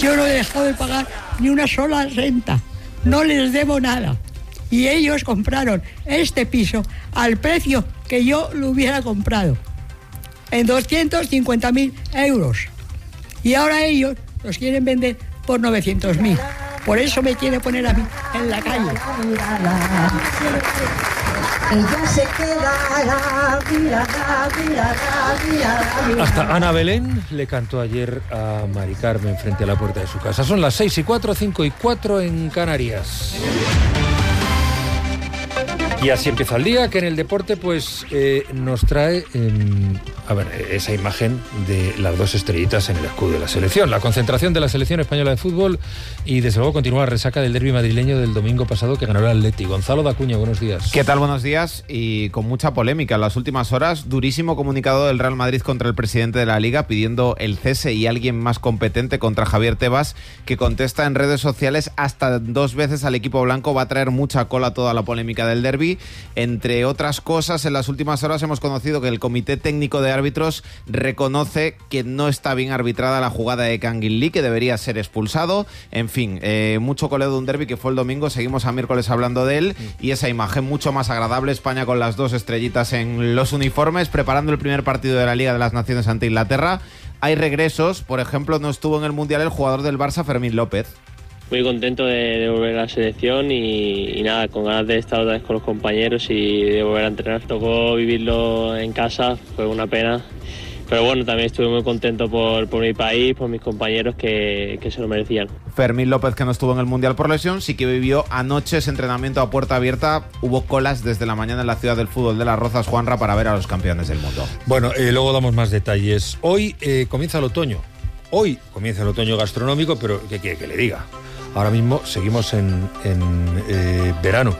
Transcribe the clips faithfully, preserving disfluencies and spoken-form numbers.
Yo no he dejado de pagar ni una sola renta, no les debo nada. Y ellos compraron este piso al precio que yo lo hubiera comprado, en doscientos cincuenta mil euros. Y ahora ellos los quieren vender por novecientos mil. Por eso me quiere poner a mí en la calle. Hasta Ana Belén le cantó ayer a Mari Carmen frente a la puerta de su casa. Son las seis y cuatro, cinco y cuatro en Canarias. Y así empieza el día, que en el deporte pues eh, nos trae eh, a ver, esa imagen de las dos estrellitas en el escudo de la selección. La concentración de la selección española de fútbol y desde luego continúa la resaca del derbi madrileño del domingo pasado que ganó el Atleti. Gonzalo Dacuña, buenos días. ¿Qué tal? Buenos días. Y con mucha polémica en las últimas horas, durísimo comunicado del Real Madrid contra el presidente de la Liga pidiendo el cese y alguien más competente contra Javier Tebas, que contesta en redes sociales hasta dos veces al equipo blanco. Va a traer mucha cola toda la polémica del derbi. Entre otras cosas, en las últimas horas hemos conocido que el Comité Técnico de Árbitros reconoce que no está bien arbitrada la jugada de Kangin Lee, que debería ser expulsado. En fin, eh, mucho coleo de un derbi que fue el domingo. Seguimos a miércoles hablando de él y esa imagen mucho más agradable. España con las dos estrellitas en los uniformes, preparando el primer partido de la Liga de las Naciones ante Inglaterra. Hay regresos, por ejemplo, no estuvo en el Mundial el jugador del Barça, Fermín López. Muy contento de, de volver a la selección y, y nada, con ganas de estar otra vez con los compañeros y de volver a entrenar. Tocó vivirlo en casa, fue una pena, pero bueno, también estuve muy contento por, por mi país, por mis compañeros que, que se lo merecían. Fermín López, que no estuvo en el Mundial por lesión, sí que vivió anoche ese entrenamiento a puerta abierta. Hubo colas desde la mañana en la ciudad del fútbol de Las Rozas, Juanra, para ver a los campeones del mundo. Bueno, eh, luego damos más detalles. Hoy eh, comienza el otoño. Hoy comienza el otoño gastronómico, pero ¿qué quiere que le diga? Ahora mismo seguimos en, en eh, verano.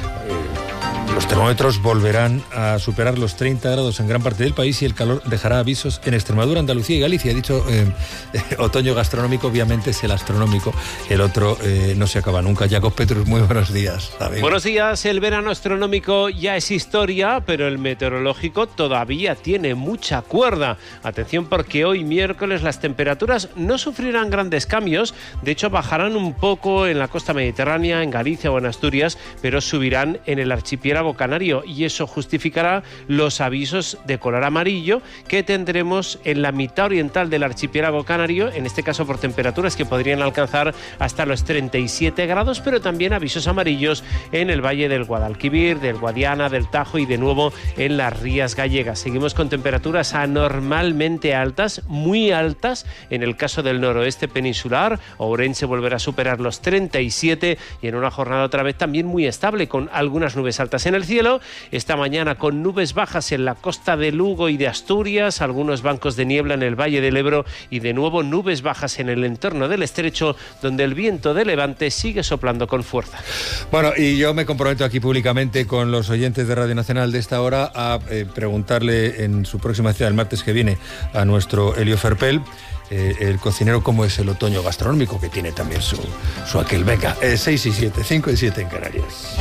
Eh, los termómetros volverán a superar los treinta grados en gran parte del país y el calor dejará avisos en Extremadura, Andalucía y Galicia. He dicho eh, eh, otoño gastronómico, obviamente es el astronómico. El otro eh, no se acaba nunca. Jacob Petrus, muy buenos días. Amigo. Buenos días. El verano astronómico ya es historia, pero el meteorológico todavía tiene mucha cuerda. Atención, porque hoy miércoles las temperaturas no sufrirán grandes cambios. De hecho, bajarán un poco en la costa mediterránea, en Galicia o en Asturias, pero subirán en el archipiélago canario y eso justificará los avisos de color amarillo que tendremos en la mitad oriental del archipiélago canario, en este caso por temperaturas que podrían alcanzar hasta los treinta y siete grados, pero también avisos amarillos en el valle del Guadalquivir, del Guadiana, del Tajo y de nuevo en las Rías Gallegas. Seguimos con temperaturas anormalmente altas, muy altas en el caso del noroeste peninsular. Ourense volverá a superar los treinta y siete y en una jornada otra vez también muy estable con algunas nubes altas en el cielo. Esta mañana con nubes bajas en la costa de Lugo y de Asturias, algunos bancos de niebla en el Valle del Ebro y de nuevo nubes bajas en el entorno del estrecho, donde el viento de levante sigue soplando con fuerza. Bueno, y yo me comprometo aquí públicamente con los oyentes de Radio Nacional de esta hora a eh, preguntarle en su próxima cita el martes que viene a nuestro Elio Ferpel, eh, el cocinero, cómo es el otoño gastronómico, que tiene también su, su aquel. Venga, eh, seis y siete, cinco y siete en Canarias.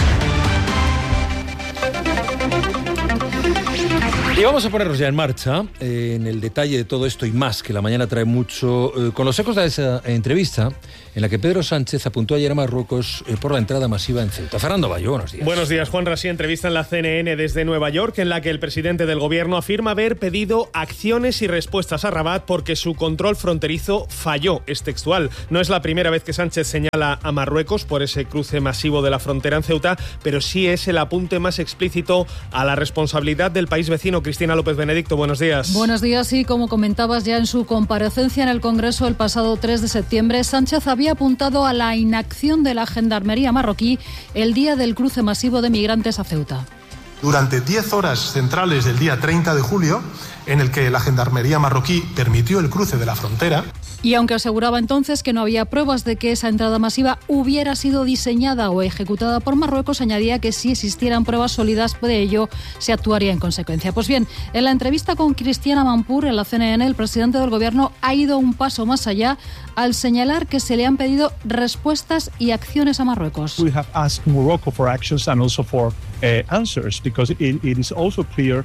Y vamos a ponernos ya en marcha eh, en el detalle de todo esto y más, que la mañana trae mucho, eh, con los ecos de esa entrevista en la que Pedro Sánchez apuntó ayer a Marruecos eh, por la entrada masiva en Ceuta. Fernando Bayo, buenos días. Buenos días, Juan Rasí. Entrevista en la C N N desde Nueva York, en la que el presidente del gobierno afirma haber pedido acciones y respuestas a Rabat porque su control fronterizo falló. Es textual. No es la primera vez que Sánchez señala a Marruecos por ese cruce masivo de la frontera en Ceuta, pero sí es el apunte más explícito a la responsabilidad del país vecino. Cristina López Benedicto, buenos días. Buenos días, y como comentabas ya en su comparecencia en el Congreso el pasado tres de septiembre, Sánchez había apuntado a la inacción de la gendarmería marroquí el día del cruce masivo de migrantes a Ceuta. Durante diez horas centrales del día treinta de julio, en el que la gendarmería marroquí permitió el cruce de la frontera. Y aunque aseguraba entonces que no había pruebas de que esa entrada masiva hubiera sido diseñada o ejecutada por Marruecos, añadía que si existieran pruebas sólidas de ello, se actuaría en consecuencia. Pues bien, en la entrevista con Cristiana Mampur en la C N N, el presidente del gobierno ha ido un paso más allá al señalar que se le han pedido respuestas y acciones a Marruecos. We have asked Morocco for actions and also for uh, answers, because it, it is also clear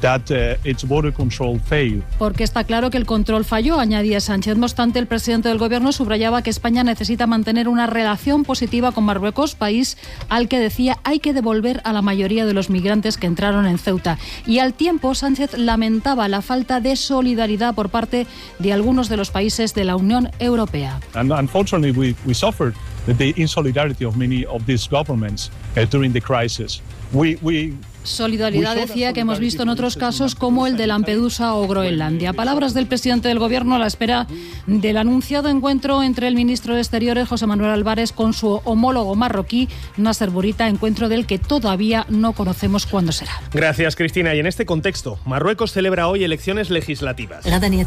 that uh, its border control failed. Porque está claro que el control falló, añadía Sánchez. No obstante, el presidente del Gobierno subrayaba que España necesita mantener una relación positiva con Marruecos, país al que decía hay que devolver a la mayoría de los migrantes que entraron en Ceuta. Y al tiempo, Sánchez lamentaba la falta de solidaridad por parte de algunos de los países de la Unión Europea. And unfortunately, we, we suffered the insolidarity of many of these governments uh, during the crisis. We, we Solidaridad, decía, que hemos visto en otros casos como el de Lampedusa o Groenlandia. Palabras del presidente del Gobierno a la espera del anunciado encuentro entre el ministro de Exteriores, José Manuel Álvarez, con su homólogo marroquí, Nasser Bourita, encuentro del que todavía no conocemos cuándo será. Gracias, Cristina. Y en este contexto, Marruecos celebra hoy elecciones legislativas.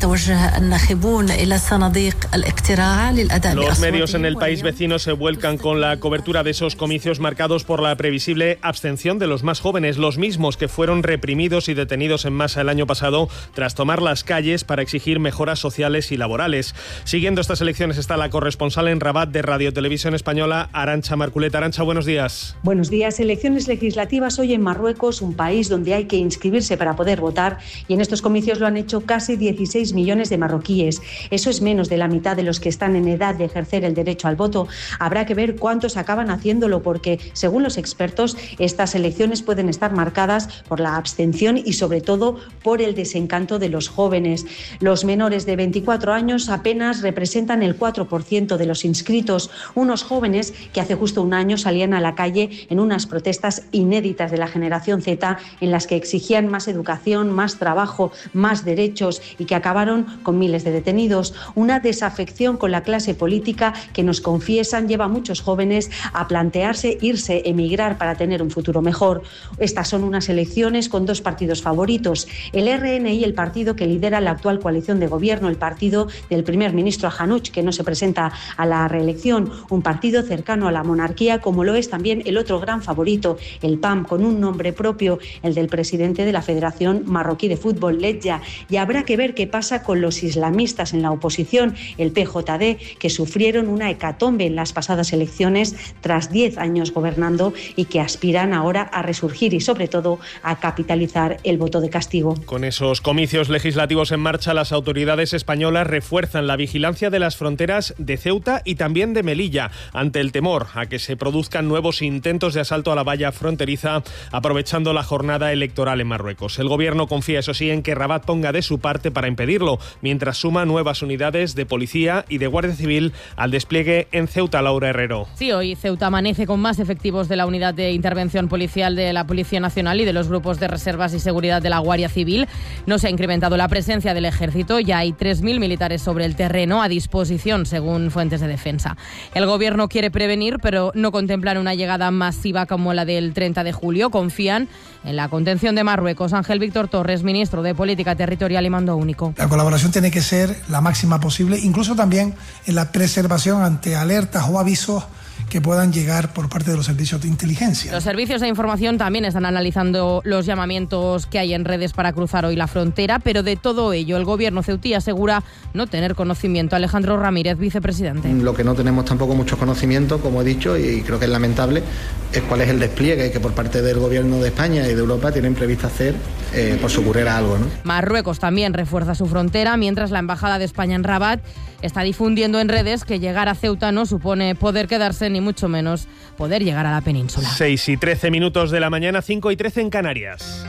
Los medios en el país vecino se vuelcan con la cobertura de esos comicios marcados por la previsible abstención de los más jóvenes, los mismos que fueron reprimidos y detenidos en masa el año pasado tras tomar las calles para exigir mejoras sociales y laborales. Siguiendo estas elecciones está la corresponsal en Rabat de Radio Televisión Española, Arantxa Marculeta. Arantxa, buenos días. Buenos días. Elecciones legislativas hoy en Marruecos, un país donde hay que inscribirse para poder votar, y en estos comicios lo han hecho casi dieciséis millones de marroquíes. Eso es menos de la mitad de los que están en edad de ejercer el derecho al voto. Habrá que ver cuántos acaban haciéndolo porque, según los expertos, estas elecciones pueden estar marcadas por la abstención y sobre todo por el desencanto de los jóvenes. Los menores de veinticuatro años apenas representan el cuatro por ciento de los inscritos, unos jóvenes que hace justo un año salían a la calle en unas protestas inéditas de la generación Z en las que exigían más educación, más trabajo, más derechos y que acabaron con miles de detenidos. Una desafección con la clase política que, nos confiesan, lleva a muchos jóvenes a plantearse irse, emigrar para tener un futuro mejor. Estas son unas elecciones con dos partidos favoritos, el R N I, el partido que lidera la actual coalición de gobierno, el partido del primer ministro Hanouch, que no se presenta a la reelección, un partido cercano a la monarquía, como lo es también el otro gran favorito, el P A M, con un nombre propio, el del presidente de la Federación Marroquí de Fútbol, Ledja. Y habrá que ver qué pasa con los islamistas en la oposición, el P J D, que sufrieron una hecatombe en las pasadas elecciones tras diez años gobernando y que aspiran ahora a resurgir y sobre todo a capitalizar el voto de castigo. Con esos comicios legislativos en marcha, las autoridades españolas refuerzan la vigilancia de las fronteras de Ceuta y también de Melilla, ante el temor a que se produzcan nuevos intentos de asalto a la valla fronteriza, aprovechando la jornada electoral en Marruecos. El gobierno confía, eso sí, en que Rabat ponga de su parte para impedirlo, mientras suma nuevas unidades de policía y de Guardia Civil al despliegue en Ceuta. Laura Herrero. Sí, hoy Ceuta amanece con más efectivos de la unidad de intervención policial de la Policía Nacional y de los grupos de reservas y seguridad de la Guardia Civil. No se ha incrementado la presencia del ejército, ya hay tres mil militares sobre el terreno a disposición, según fuentes de defensa. El gobierno quiere prevenir, pero no contemplan una llegada masiva como la del treinta de julio. Confían en la contención de Marruecos. Ángel Víctor Torres, ministro de Política Territorial y Mando Único. La colaboración tiene que ser la máxima posible, incluso también en la preservación ante alertas o avisos que puedan llegar por parte de los servicios de inteligencia. Los servicios de información también están analizando los llamamientos que hay en redes para cruzar hoy la frontera, pero de todo ello el gobierno ceutí asegura no tener conocimiento. Alejandro Ramírez, vicepresidente. Lo que no tenemos tampoco mucho conocimiento, como he dicho, y creo que es lamentable, es cuál es el despliegue que por parte del gobierno de España y de Europa tienen previsto hacer eh, por si ocurriera algo, ¿no? Marruecos también refuerza su frontera, mientras la Embajada de España en Rabat está difundiendo en redes que llegar a Ceuta no supone poder quedarse, ni mucho menos poder llegar a la península. seis y trece minutos de la mañana, cinco y trece en Canarias.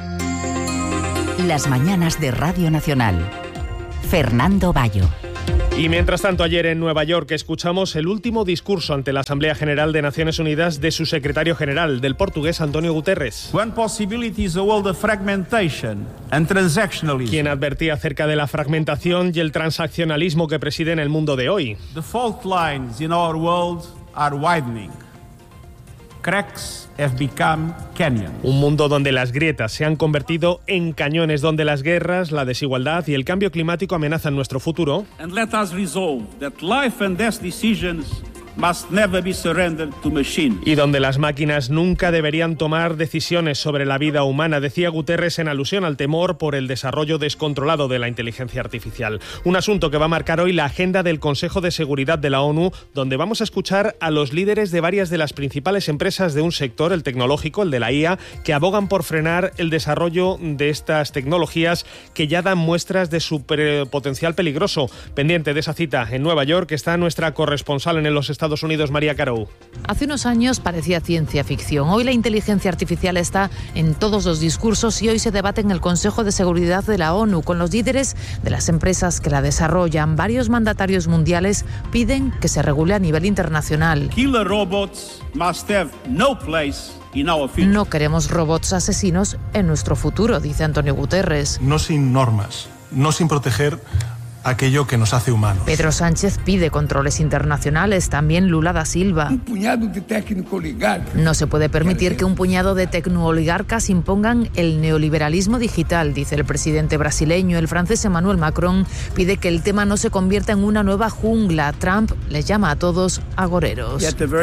Las mañanas de Radio Nacional. Fernando Bayo. Y mientras tanto, ayer en Nueva York escuchamos el último discurso ante la Asamblea General de Naciones Unidas de su secretario general, del portugués António Guterres, quien advertía acerca de la fragmentación y el transaccionalismo que preside en el mundo de hoy. The fault lines in our world are widening. Cracks have become canyons. Un mundo donde las grietas se han convertido en cañones, donde las guerras, la desigualdad y el cambio climático amenazan nuestro futuro. And let us resolve that life and death decisions must never be surrendered to machines. Y donde las máquinas nunca deberían tomar decisiones sobre la vida humana, decía Guterres en alusión al temor por el desarrollo descontrolado de la inteligencia artificial. Un asunto que va a marcar hoy la agenda del Consejo de Seguridad de la ONU, donde vamos a escuchar a los líderes de varias de las principales empresas de un sector, el tecnológico, el de la I A, que abogan por frenar el desarrollo de estas tecnologías que ya dan muestras de su potencial peligroso. Pendiente de esa cita en Nueva York está nuestra corresponsal en los Estados Unidos, María Carou. Hace unos años parecía ciencia ficción. Hoy la inteligencia artificial está en todos los discursos y hoy se debate en el Consejo de Seguridad de la ONU con los líderes de las empresas que la desarrollan. Varios mandatarios mundiales piden que se regule a nivel internacional. Killer robots must have no place in our future. No queremos robots asesinos en nuestro futuro, dice Antonio Guterres. No sin normas, no sin proteger aquello que nos hace humanos. Pedro Sánchez pide controles internacionales, también Lula da Silva. Un puñado de tecnooligarcas. No se puede permitir que un puñado de tecnooligarcas impongan el neoliberalismo digital, dice el presidente brasileño. El francés Emmanuel Macron pide que el tema no se convierta en una nueva jungla. Trump les llama a todos agoreros.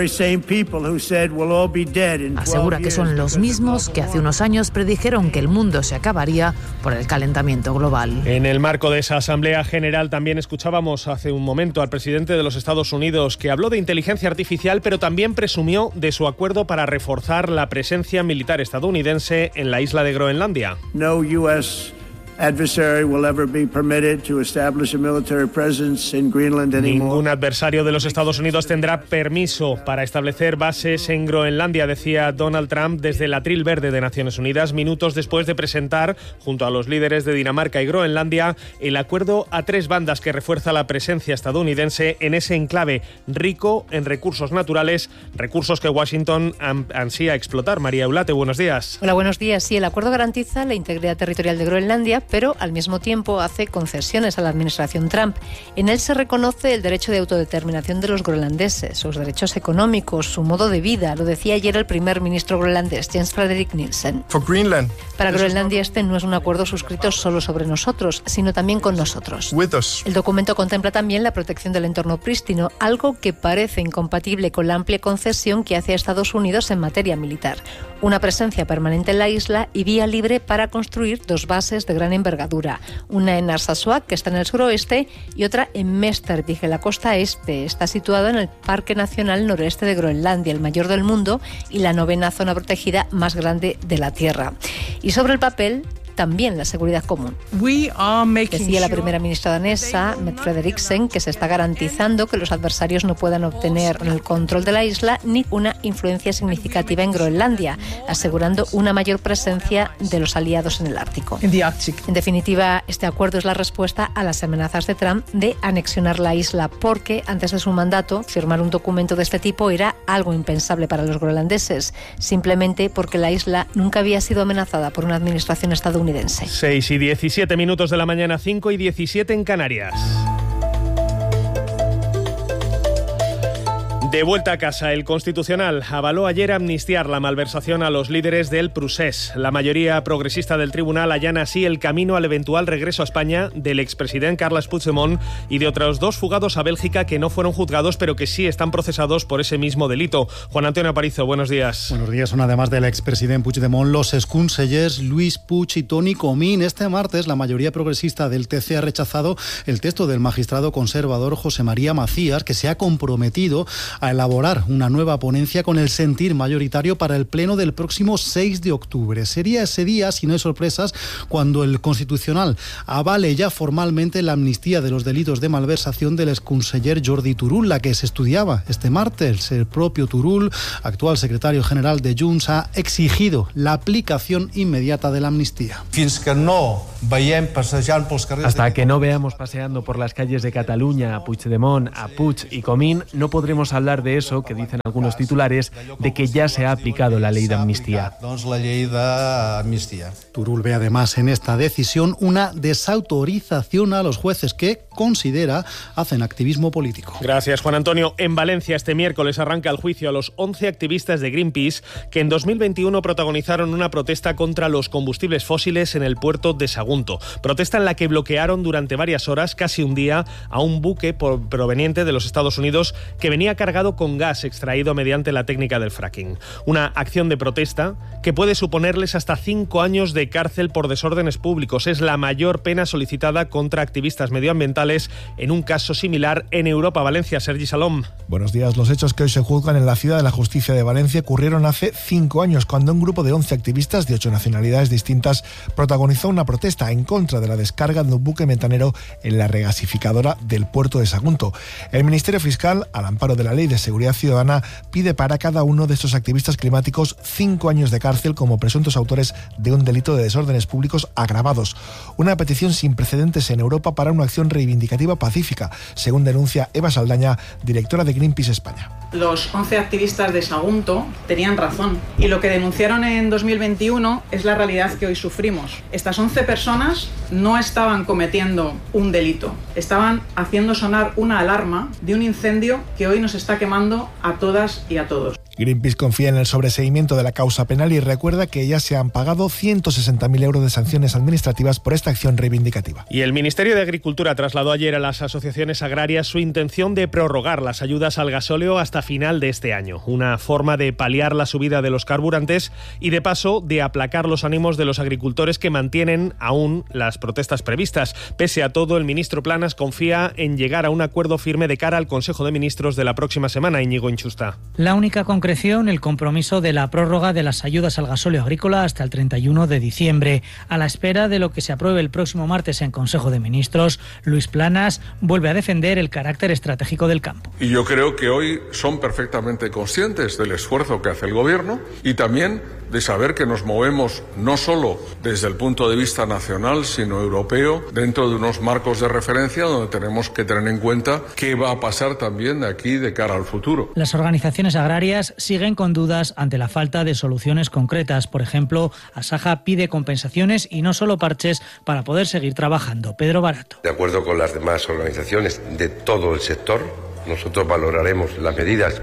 Asegura que son los mismos que hace unos años predijeron que el mundo se acabaría por el calentamiento global. En el marco de esa Asamblea General también escuchábamos hace un momento al presidente de los Estados Unidos, que habló de inteligencia artificial, pero también presumió de su acuerdo para reforzar la presencia militar estadounidense en la isla de Groenlandia. No U S adversary will ever be permitted to establish a military presence in Greenland anymore. Ningún adversario de los Estados Unidos tendrá permiso para establecer bases en Groenlandia, decía Donald Trump desde el atril verde de Naciones Unidas, minutos después de presentar, junto a los líderes de Dinamarca y Groenlandia, el acuerdo a tres bandas que refuerza la presencia estadounidense en ese enclave rico en recursos naturales, recursos que Washington ansía explotar. María Eulate, buenos días. Hola, buenos días. Sí, el acuerdo garantiza la integridad territorial de Groenlandia, pero al mismo tiempo hace concesiones a la administración Trump. En él se reconoce el derecho de autodeterminación de los groenlandeses, sus derechos económicos, su modo de vida. Lo decía ayer el primer ministro groenlandés, Jens Frederik Nielsen. Para Groenlandia este no es un acuerdo suscrito solo sobre nosotros, sino también con nosotros. El documento contempla también la protección del entorno prístino, algo que parece incompatible con la amplia concesión que hace a Estados Unidos en materia militar. Una presencia permanente en la isla y vía libre para construir dos bases de gran envergadura, una en Narsarsuaq, que está en el suroeste, y otra en Mestervik, en la costa este. Está situada en el Parque Nacional Noroeste de Groenlandia, el mayor del mundo y la novena zona protegida más grande de la Tierra. Y sobre el papel, también la seguridad común. Decía la primera ministra danesa, Mette Frederiksen, que se está garantizando que los adversarios no puedan obtener el control de la isla ni una influencia significativa en Groenlandia, asegurando una mayor presencia de los aliados en el Ártico. En definitiva, este acuerdo es la respuesta a las amenazas de Trump de anexionar la isla, porque antes de su mandato, firmar un documento de este tipo era algo impensable para los groenlandeses, simplemente porque la isla nunca había sido amenazada por una administración estadounidense. seis y diecisiete minutos de la mañana, cinco y diecisiete en Canarias. De vuelta a casa, el Constitucional avaló ayer amnistiar la malversación a los líderes del Procés. La mayoría progresista del tribunal allana así el camino al eventual regreso a España del expresidente Carles Puigdemont y de otros dos fugados a Bélgica que no fueron juzgados pero que sí están procesados por ese mismo delito. Juan Antonio Aparicio, buenos días. Buenos días. Son además del expresidente Puigdemont los exconsellers Luis Puig y Toni Comín. Este martes la mayoría progresista del T C ha rechazado el texto del magistrado conservador José María Macías, que se ha comprometido a elaborar una nueva ponencia con el sentir mayoritario para el pleno del próximo seis de octubre. Sería ese día, si no hay sorpresas, cuando el Constitucional avale ya formalmente la amnistía de los delitos de malversación del exconseller Jordi Turull, la que se estudiaba este martes. El propio Turull, actual secretario general de Junts, ha exigido la aplicación inmediata de la amnistía. Hasta que no veamos paseando por las calles de Cataluña a Puigdemont, a Puig y Comín, no podremos hablar de eso que dicen algunos titulares, de que ya se ha aplicado la ley de amnistía. Turull ve además en esta decisión una desautorización a los jueces que considera hacen activismo político. Gracias, Juan Antonio. En Valencia este miércoles arranca el juicio a los once activistas de Greenpeace que en dos mil veintiuno protagonizaron una protesta contra los combustibles fósiles en el puerto de Sagunto. Protesta en la que bloquearon durante varias horas, casi un día, a un buque proveniente de los Estados Unidos que venía cargado sacado con gas extraído mediante la técnica del fracking. Una acción de protesta que puede suponerles hasta cinco años de cárcel por desórdenes públicos. Es la mayor pena solicitada contra activistas medioambientales en un caso similar en Europa. Valencia, Sergi Salom. Buenos días. Los hechos que hoy se juzgan en la Ciudad de la Justicia de Valencia ocurrieron hace cinco años, cuando un grupo de once activistas de ocho nacionalidades distintas protagonizó una protesta en contra de la descarga de un buque metanero en la regasificadora del puerto de Sagunto. El Ministerio Fiscal, al amparo de la Ley de Seguridad Ciudadana, pide para cada uno de estos activistas climáticos cinco años de cárcel como presuntos autores de un delito de desórdenes públicos agravados. Una petición sin precedentes en Europa para una acción reivindicativa pacífica, según denuncia Eva Saldaña, directora de Greenpeace España. Los once activistas de Sagunto tenían razón y lo que denunciaron en dos mil veintiuno es la realidad que hoy sufrimos. Estas once personas no estaban cometiendo un delito, estaban haciendo sonar una alarma de un incendio que hoy nos está quemando a todas y a todos. Greenpeace confía en el sobreseimiento de la causa penal y recuerda que ya se han pagado ciento sesenta mil euros de sanciones administrativas por esta acción reivindicativa. Y el Ministerio de Agricultura trasladó ayer a las asociaciones agrarias su intención de prorrogar las ayudas al gasóleo hasta final de este año. Una forma de paliar la subida de los carburantes y, de paso, de aplacar los ánimos de los agricultores que mantienen aún las protestas previstas. Pese a todo, el ministro Planas confía en llegar a un acuerdo firme de cara al Consejo de Ministros de la próxima semana. Íñigo Inchusta. La única concreción, el compromiso de la prórroga de las ayudas al gasóleo agrícola hasta el treinta y uno de diciembre. A la espera de lo que se apruebe el próximo martes en Consejo de Ministros, Luis Planas vuelve a defender el carácter estratégico del campo. Y yo creo que hoy son perfectamente conscientes del esfuerzo que hace el Gobierno y también de saber que nos movemos no solo desde el punto de vista nacional, sino europeo, dentro de unos marcos de referencia donde tenemos que tener en cuenta qué va a pasar también de aquí de cara al futuro. Las organizaciones agrarias siguen con dudas ante la falta de soluciones concretas. Por ejemplo, Asaja pide compensaciones y no solo parches para poder seguir trabajando. Pedro Barato. De acuerdo con las demás organizaciones de todo el sector, nosotros valoraremos las medidas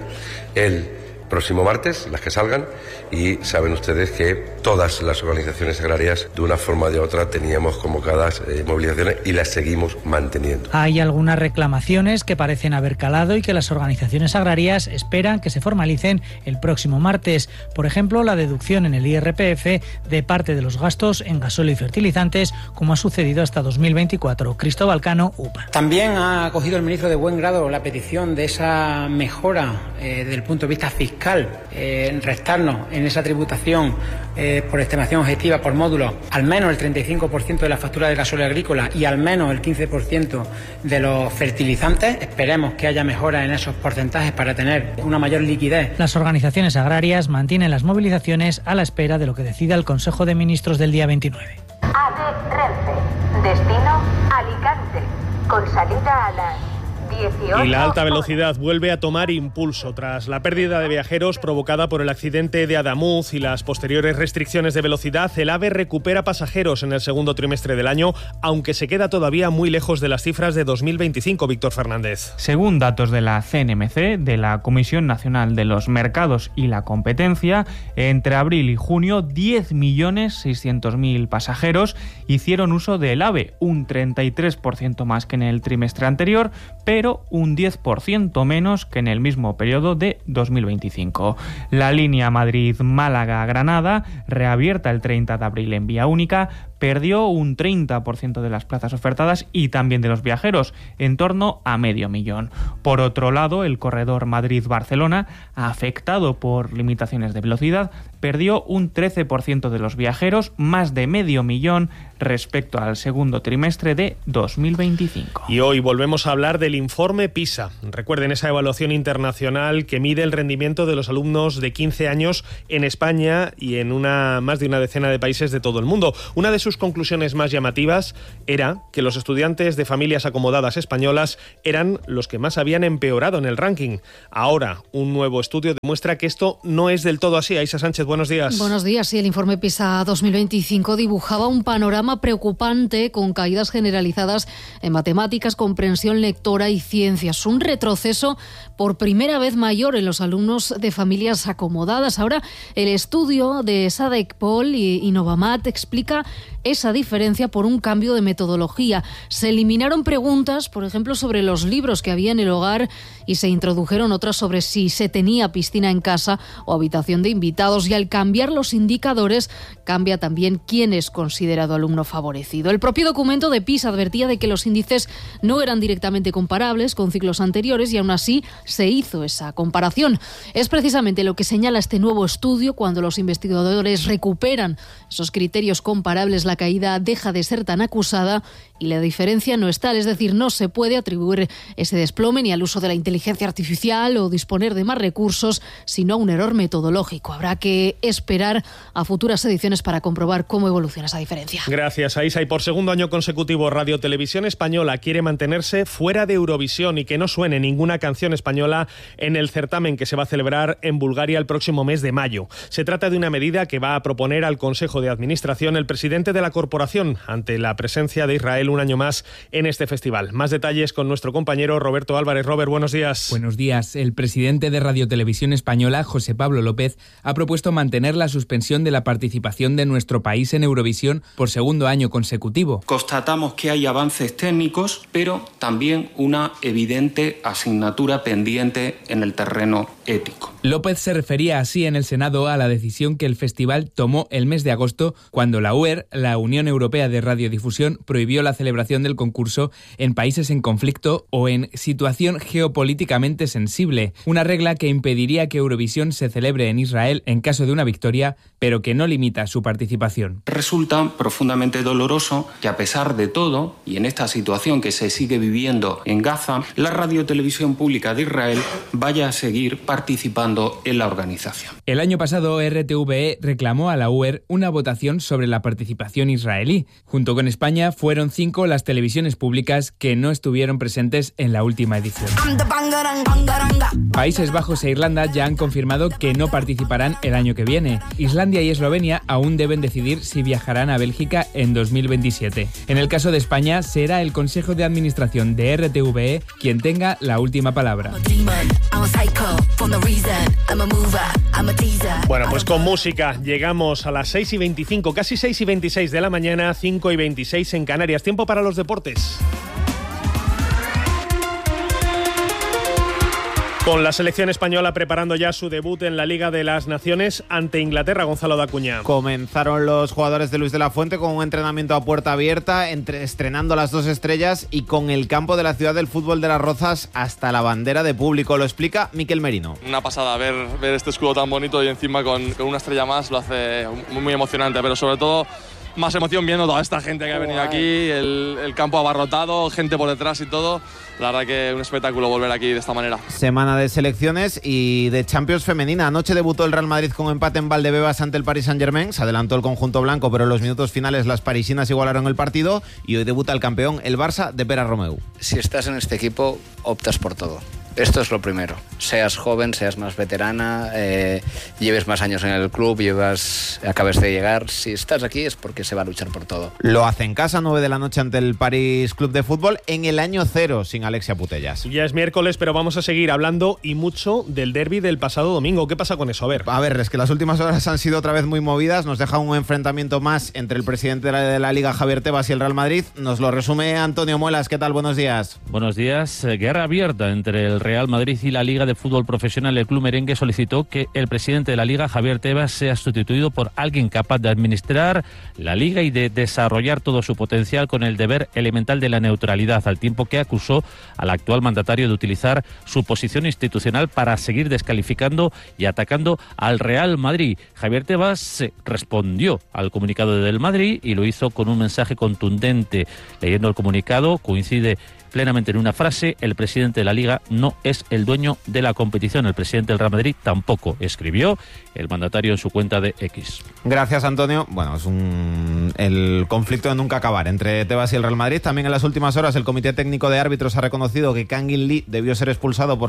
el próximo martes, las que salgan, y saben ustedes que todas las organizaciones agrarias, de una forma o de otra, teníamos convocadas eh, movilizaciones y las seguimos manteniendo. Hay algunas reclamaciones que parecen haber calado y que las organizaciones agrarias esperan que se formalicen el próximo martes. Por ejemplo, la deducción en el I R P F de parte de los gastos en gasóleo y fertilizantes, como ha sucedido hasta dos mil veinticuatro. Cristóbal Cano, U P A. También ha acogido el ministro de buen grado la petición de esa mejora eh, desde el punto de vista fiscal, eh, restarnos en esa tributación eh, por estimación objetiva por módulo al menos el treinta y cinco por ciento de la factura de gasóleo agrícola y al menos el quince por ciento de los fertilizantes. Esperemos que haya mejora en esos porcentajes para tener una mayor liquidez. Las organizaciones agrarias mantienen las movilizaciones a la espera de lo que decida el Consejo de Ministros del día veintinueve. A D Renfe, destino Alicante, con salida a las Y la alta velocidad vuelve a tomar impulso tras la pérdida de viajeros provocada por el accidente de Adamuz y las posteriores restricciones de velocidad. El AVE recupera pasajeros en el segundo trimestre del año, aunque se queda todavía muy lejos de las cifras de dos mil veinticinco. Víctor Fernández. Según datos de la C N M C, de la Comisión Nacional de los Mercados y la Competencia, entre abril y junio diez millones seiscientos mil pasajeros hicieron uso del AVE, un treinta y tres por ciento más que en el trimestre anterior, pero pero un diez por ciento menos que en el mismo periodo de dos mil veinticinco. La línea Madrid-Málaga-Granada, reabierta el treinta de abril en vía única, perdió un treinta por ciento de las plazas ofertadas y también de los viajeros, en torno a medio millón. Por otro lado, el corredor Madrid-Barcelona, afectado por limitaciones de velocidad, perdió un trece por ciento de los viajeros, más de medio millón respecto al segundo trimestre de dos mil veinticinco. Y hoy volvemos a hablar del informe PISA. Recuerden esa evaluación internacional que mide el rendimiento de los alumnos de quince años en España y en una más de una decena de países de todo el mundo. Una de sus conclusiones más llamativas era que los estudiantes de familias acomodadas españolas eran los que más habían empeorado en el ranking. Ahora, un nuevo estudio demuestra que esto no es del todo así. Aisha Sánchez, buenos días. Buenos días. Sí, el informe PISA dos mil veinticinco dibujaba un panorama preocupante con caídas generalizadas en matemáticas, comprensión lectora y ciencias. Un retroceso por primera vez mayor en los alumnos de familias acomodadas. Ahora, el estudio de Sadek Pol y Innovamat explica esa diferencia por un cambio de metodología. Se eliminaron preguntas, por ejemplo, sobre los libros que había en el hogar y se introdujeron otras sobre si se tenía piscina en casa o habitación de invitados, y al cambiar los indicadores cambia también quién es considerado alumno favorecido. El propio documento de PISA advertía de que los índices no eran directamente comparables con ciclos anteriores y aún así se hizo esa comparación. Es precisamente lo que señala este nuevo estudio. Cuando los investigadores recuperan esos criterios comparables, la caída deja de ser tan acusada y la diferencia no es tal, es decir, no se puede atribuir ese desplome ni al uso de la inteligencia artificial o disponer de más recursos, sino a un error metodológico. Habrá que esperar a futuras ediciones para comprobar cómo evoluciona esa diferencia. Gracias, Aisa. Y por segundo año consecutivo, Radio Televisión Española quiere mantenerse fuera de Eurovisión y que no suene ninguna canción española en el certamen que se va a celebrar en Bulgaria el próximo mes de mayo. Se trata de una medida que va a proponer al Consejo de Administración el presidente de la corporación ante la presencia de Israel un año más en este festival. Más detalles con nuestro compañero Roberto Álvarez. Robert, buenos días. Buenos días. El presidente de Radio Televisión Española, José Pablo López, ha propuesto mantener la suspensión de la participación de nuestro país en Eurovisión por segundo año consecutivo. Constatamos que hay avances técnicos, pero también una evidente asignatura pendiente en el terreno ético. López se refería así en el Senado a la decisión que el festival tomó el mes de agosto cuando la U E R, la Unión Europea de Radiodifusión, prohibió la celebración del concurso en países en conflicto o en situación geopolíticamente sensible, una regla que impediría que Eurovisión se celebre en Israel en caso de una victoria, pero que no limita su participación. Resulta profundamente doloroso que, a pesar de todo, y en esta situación que se sigue viviendo en Gaza, la Radiotelevisión Pública de Israel vaya a seguir participando en la organización. El año pasado, R T V E reclamó a la U E R una votación sobre la participación israelí. Junto con España, fueron cinco las televisiones públicas que no estuvieron presentes en la última edición. Países Bajos e Irlanda ya han confirmado que no participarán el año que viene. Islandia y Eslovenia aún deben decidir si viajarán a Bélgica en dos mil veintisiete. En el caso de España, será el Consejo de Administración de R T V E quien tenga la última palabra. Bueno, pues con música llegamos a las seis y veinticinco, casi seis y veintiséis de la mañana, cinco y veintiséis en Canarias. Tiempo para los deportes. Con la selección española preparando ya su debut en la Liga de las Naciones ante Inglaterra, Gonzalo Dacuña. Comenzaron los jugadores de Luis de la Fuente con un entrenamiento a puerta abierta, entre, estrenando las dos estrellas y con el campo de la Ciudad del Fútbol de Las Rozas hasta la bandera de público. Lo explica Miquel Merino. Una pasada ver, ver este escudo tan bonito y encima con, con una estrella más, lo hace muy, muy emocionante, pero sobre todo más emoción viendo toda esta gente que ha venido aquí, el, el campo abarrotado, gente por detrás y todo. La verdad que un espectáculo volver aquí de esta manera. Semana de selecciones y de Champions femenina. Anoche debutó el Real Madrid con empate en Valdebebas ante el Paris Saint-Germain. Se adelantó el conjunto blanco, pero en los minutos finales las parisinas igualaron el partido y hoy debuta el campeón, el Barça de Pere Romeu. Si estás en este equipo, optas por todo. Esto es lo primero. Seas joven, seas más veterana, eh, lleves más años en el club, llevas, acabes de llegar. Si estás aquí es porque se va a luchar por todo. Lo hace en casa, nueve de la noche ante el París Club de Fútbol, en el año cero, sin Alexia Putellas. Ya es miércoles, pero vamos a seguir hablando y mucho del derbi del pasado domingo. ¿Qué pasa con eso? A ver. A ver, es que las últimas horas han sido otra vez muy movidas. Nos deja un enfrentamiento más entre el presidente de la, de la Liga, Javier Tebas, y el Real Madrid. Nos lo resume Antonio Muelas. ¿Qué tal? Buenos días. Buenos días. Guerra abierta entre el Real Madrid y la Liga de Fútbol Profesional. El club merengue solicitó que el presidente de la Liga, Javier Tebas, sea sustituido por alguien capaz de administrar la Liga y de desarrollar todo su potencial con el deber elemental de la neutralidad, al tiempo que acusó al actual mandatario de utilizar su posición institucional para seguir descalificando y atacando al Real Madrid. Javier Tebas respondió al comunicado del Madrid y lo hizo con un mensaje contundente. Leyendo el comunicado, coincide plenamente en una frase: el presidente de la Liga no es el dueño de la competición. El presidente del Real Madrid tampoco, escribió el mandatario en su cuenta de X. Gracias, Antonio. Bueno, es un el conflicto de nunca acabar entre Tebas y el Real Madrid. También en las últimas horas el Comité Técnico de Árbitros ha reconocido que Kangin Lee debió ser expulsado por